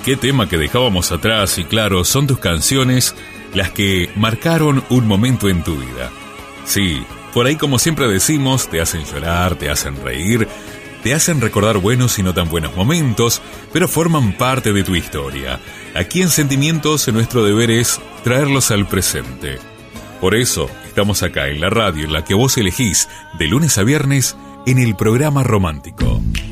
qué tema que dejábamos atrás, y claro, son tus canciones las que marcaron un momento en tu vida. Sí, por ahí, como siempre decimos, te hacen llorar, te hacen reír, te hacen recordar buenos y no tan buenos momentos, pero forman parte de tu historia. Aquí en Sentimientos, nuestro deber es traerlos al presente. Por eso, estamos acá en la radio en la que vos elegís, de lunes a viernes, en el programa romántico.